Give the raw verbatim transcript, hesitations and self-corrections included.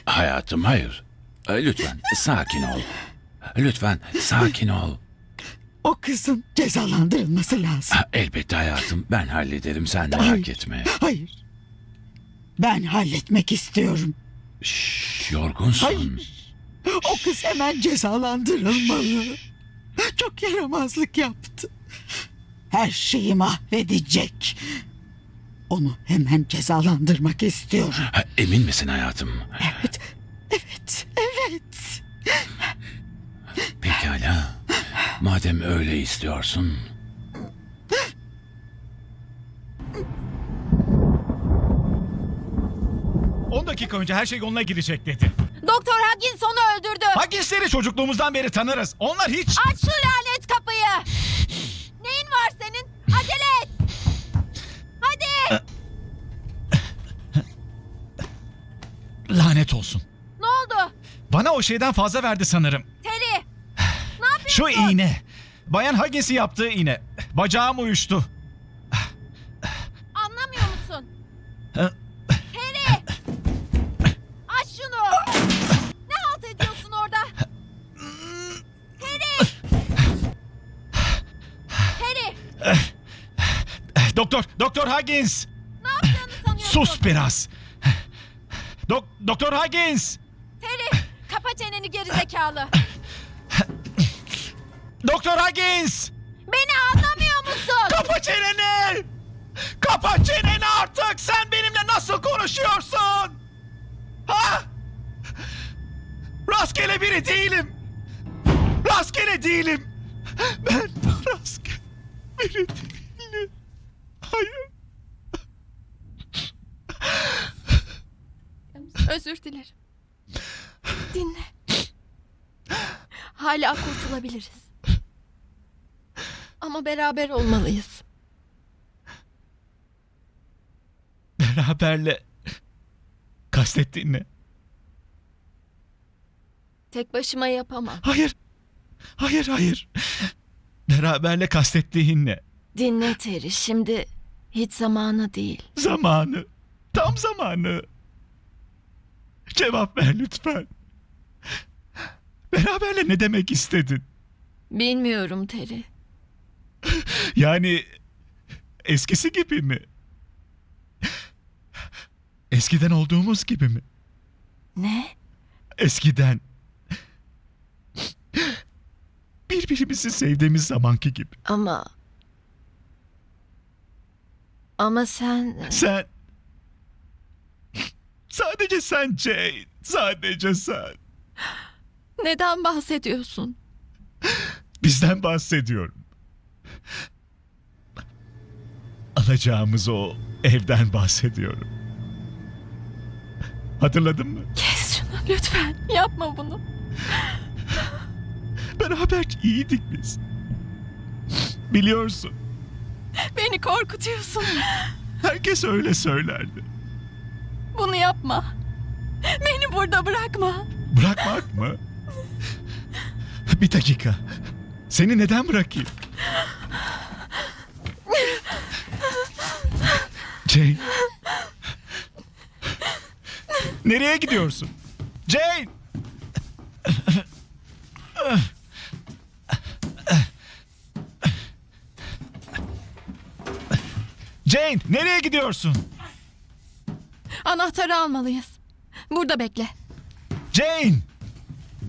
Hayatım hayır. E, Lütfen sakin ol. Lütfen sakin ol. O kızın cezalandırılması lazım. Ha, elbette hayatım, ben hallederim, sen merak Hayır. etme. Hayır. Ben halletmek istiyorum. Şşş, yorgunsun. Hayır. O kız hemen cezalandırılmalı. Çok yaramazlık yaptı. Her şeyi mahvedecek. Onu hemen cezalandırmak istiyorum. Ha, emin misin hayatım? Evet, evet, evet. Pekala. Madem öyle istiyorsun. on dakika önce her şey yoluna girecek dedi. Doktor Huggins onu öldürdü. Huggins'leri çocukluğumuzdan beri tanırız. Onlar hiç... Aç şu lanet kapıyı. Neyin var senin? Acele et. Hadi. Lanet olsun. Ne oldu? Bana o şeyden fazla verdi sanırım. Terry. Ne yapıyorsun? Şu iğne. Bayan Huggins'i yaptığı iğne. Bacağım uyuştu. Anlamıyor musun? Ha? Terry. Aç şunu. Ne halt ediyorsun orada? Terry. Terry. Doktor, Doktor Huggins. Ne yaptığını sanıyorsun? Sus biraz. Dok Doktor Huggins. Terry. Kapa çeneni gerizekalı. Doktor Huggins. Beni anlamıyor musun? Kapa çeneni. Kapa çeneni artık. Sen benimle nasıl konuşuyorsun? Ha? Rastgele biri değilim. Rastgele değilim. Ben rastgele biri değilim. Hayır. Özür dilerim. Dinle. Hala kurtulabiliriz. Ama beraber olmalıyız. Beraberle kastettiğin ne? Tek başıma yapamam. Hayır. Hayır, hayır. Beraberle kastettiğin ne? Dinle Terry, şimdi hiç zamanı değil. Zamanı. Tam zamanı. Cevap ver lütfen. Beraberle ne demek istedin? Bilmiyorum Terry. Yani eskisi gibi mi? Eskiden olduğumuz gibi mi? Ne? Eskiden. Birbirimizi sevdiğimiz zamanki gibi. Ama... Ama sen... Sen... Sadece sen Jane. Sadece sen. Neden bahsediyorsun? Bizden bahsediyorum. Alacağımız o evden bahsediyorum. Hatırladın mı? Kes şunu lütfen. Yapma bunu. Beraber iyiydik biz. Biliyorsun. Beni korkutuyorsun. Herkes öyle söylerdi. Bunu yapma. Beni burada bırakma. Bırakmak mı? Bir dakika. Seni neden bırakayım? Jane. Nereye gidiyorsun? Jane. Jane, nereye gidiyorsun? Anahtarı almalıyız. Burada bekle. Jane.